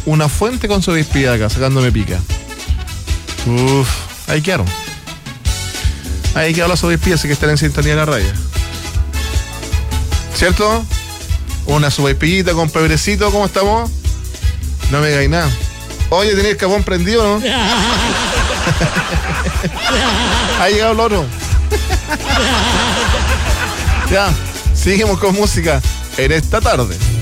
una fuente con sopaipilla acá, sacándome pica. Uf, ahí quedaron. Ahí quedó la sopaipilla, así que están en sintonía de la radio. ¿Cierto? Una sopaipillita con pebrecito, ¿cómo estamos? No me digáis nada. Oye, ¿tenés el cajón prendido, no? Ha llegado el oro. Ya, seguimos con música en esta tarde.